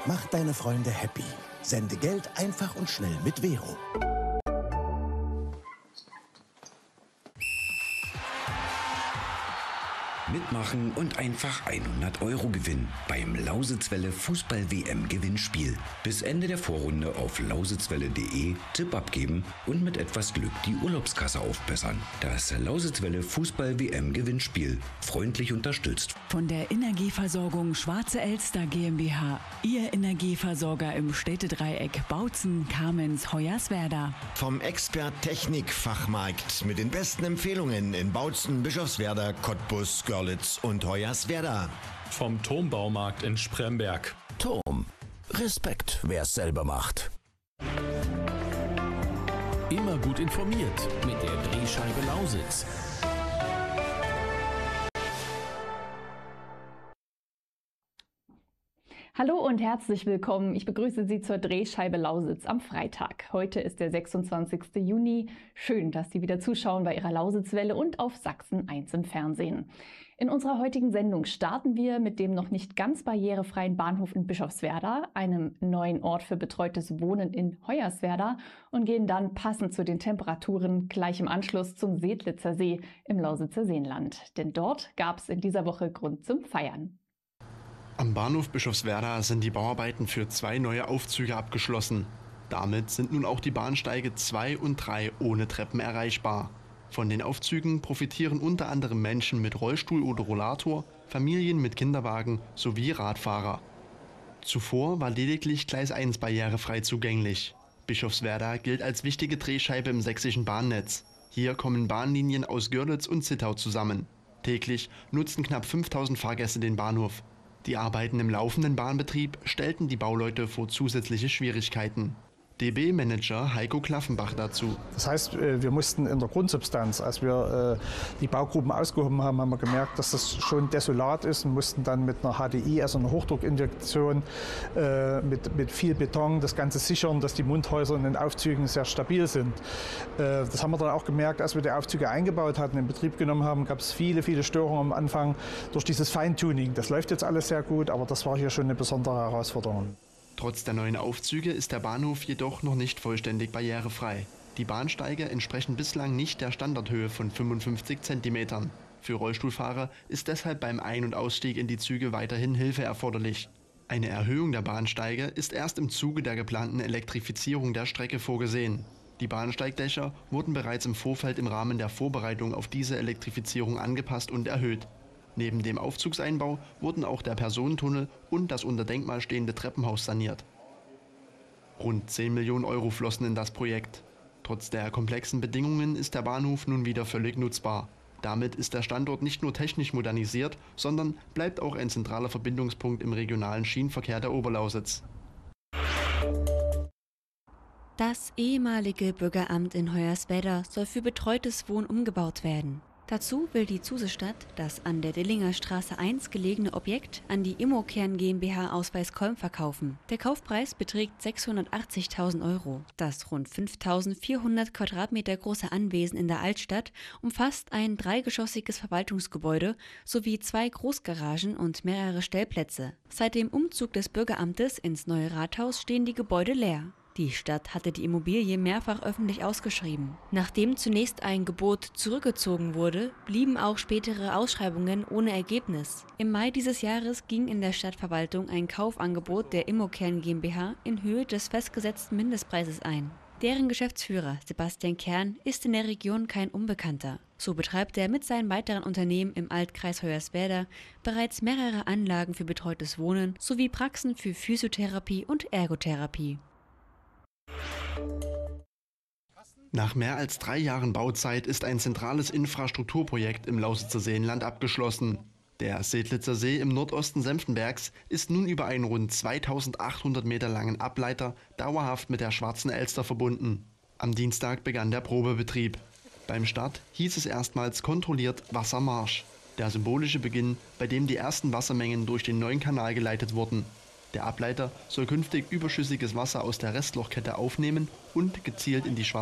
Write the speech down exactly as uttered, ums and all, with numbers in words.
Mach deine Freunde happy. Sende Geld einfach und schnell mit Vero. Mitmachen und einfach hundert Euro gewinnen beim Lausitzwelle Fußball-W M-Gewinnspiel. Bis Ende der Vorrunde auf lausitzwelle punkt de Tipp abgeben und mit etwas Glück die Urlaubskasse aufbessern. Das Lausitzwelle Fußball-W M-Gewinnspiel. Freundlich unterstützt von der Energieversorgung Schwarze Elster GmbH. Ihr Energieversorger im Städtedreieck Bautzen, Kamenz, Hoyerswerda. Vom Expert Technik Fachmarkt mit den besten Empfehlungen in Bautzen, Bischofswerda, Cottbus, Görlitz und Hoyerswerda. Vom Turmbaumarkt in Spremberg. Turm. Respekt, wer es selber macht. Immer gut informiert mit der Drehscheibe Lausitz. Hallo und herzlich willkommen. Ich begrüße Sie zur Drehscheibe Lausitz am Freitag. Heute ist der sechsundzwanzigste Juni. Schön, dass Sie wieder zuschauen bei Ihrer Lausitzwelle und auf Sachsen eins im Fernsehen. In unserer heutigen Sendung starten wir mit dem noch nicht ganz barrierefreien Bahnhof in Bischofswerda, einem neuen Ort für betreutes Wohnen in Hoyerswerda und gehen dann passend zu den Temperaturen gleich im Anschluss zum Sedlitzer See im Lausitzer Seenland. Denn dort gab es in dieser Woche Grund zum Feiern. Am Bahnhof Bischofswerda sind die Bauarbeiten für zwei neue Aufzüge abgeschlossen. Damit sind nun auch die Bahnsteige zwei und drei ohne Treppen erreichbar. Von den Aufzügen profitieren unter anderem Menschen mit Rollstuhl oder Rollator, Familien mit Kinderwagen sowie Radfahrer. Zuvor war lediglich Gleis eins barrierefrei zugänglich. Bischofswerda gilt als wichtige Drehscheibe im sächsischen Bahnnetz. Hier kommen Bahnlinien aus Görlitz und Zittau zusammen. Täglich nutzen knapp fünftausend Fahrgäste den Bahnhof. Die Arbeiten im laufenden Bahnbetrieb stellten die Bauleute vor zusätzliche Schwierigkeiten. D B-Manager Heiko Klaffenbach dazu. Das heißt, wir mussten in der Grundsubstanz, als wir die Baugruben ausgehoben haben, haben wir gemerkt, dass das schon desolat ist und mussten dann mit einer H D I, also einer Hochdruckinjektion, mit, mit viel Beton das Ganze sichern, dass die Mundhäuser in den Aufzügen sehr stabil sind. Das haben wir dann auch gemerkt, als wir die Aufzüge eingebaut hatten, in Betrieb genommen haben, gab es viele, viele Störungen am Anfang durch dieses Feintuning. Das läuft jetzt alles sehr gut, aber das war hier schon eine besondere Herausforderung. Trotz der neuen Aufzüge ist der Bahnhof jedoch noch nicht vollständig barrierefrei. Die Bahnsteige entsprechen bislang nicht der Standardhöhe von fünfundfünfzig Zentimetern. Für Rollstuhlfahrer ist deshalb beim Ein- und Ausstieg in die Züge weiterhin Hilfe erforderlich. Eine Erhöhung der Bahnsteige ist erst im Zuge der geplanten Elektrifizierung der Strecke vorgesehen. Die Bahnsteigdächer wurden bereits im Vorfeld im Rahmen der Vorbereitung auf diese Elektrifizierung angepasst und erhöht. Neben dem Aufzugseinbau wurden auch der Personentunnel und das unter Denkmal stehende Treppenhaus saniert. Rund zehn Millionen Euro flossen in das Projekt. Trotz der komplexen Bedingungen ist der Bahnhof nun wieder völlig nutzbar. Damit ist der Standort nicht nur technisch modernisiert, sondern bleibt auch ein zentraler Verbindungspunkt im regionalen Schienenverkehr der Oberlausitz. Das ehemalige Bürgeramt in Hoyerswerda soll für betreutes Wohnen umgebaut werden. Dazu will die Zusestadt das an der Dillinger Straße eins gelegene Objekt an die Immokern GmbH aus Weißkolm verkaufen. Der Kaufpreis beträgt sechshundertachtzigtausend Euro. Das rund fünftausendvierhundert Quadratmeter große Anwesen in der Altstadt umfasst ein dreigeschossiges Verwaltungsgebäude sowie zwei Großgaragen und mehrere Stellplätze. Seit dem Umzug des Bürgeramtes ins neue Rathaus stehen die Gebäude leer. Die Stadt hatte die Immobilie mehrfach öffentlich ausgeschrieben. Nachdem zunächst ein Gebot zurückgezogen wurde, blieben auch spätere Ausschreibungen ohne Ergebnis. Im Mai dieses Jahres ging in der Stadtverwaltung ein Kaufangebot der Immokern GmbH in Höhe des festgesetzten Mindestpreises ein. Deren Geschäftsführer Sebastian Kern ist in der Region kein Unbekannter. So betreibt er mit seinen weiteren Unternehmen im Altkreis Hoyerswerda bereits mehrere Anlagen für betreutes Wohnen sowie Praxen für Physiotherapie und Ergotherapie. Nach mehr als drei Jahren Bauzeit ist ein zentrales Infrastrukturprojekt im Lausitzer Seenland abgeschlossen. Der Sedlitzer See im Nordosten Senftenbergs ist nun über einen rund zweitausendachthundert Meter langen Ableiter dauerhaft mit der Schwarzen Elster verbunden. Am Dienstag begann der Probebetrieb. Beim Start hieß es erstmals kontrolliert Wassermarsch. Der symbolische Beginn, bei dem die ersten Wassermengen durch den neuen Kanal geleitet wurden. Der Ableiter soll künftig überschüssiges Wasser aus der Restlochkette aufnehmen und gezielt in die Schwarze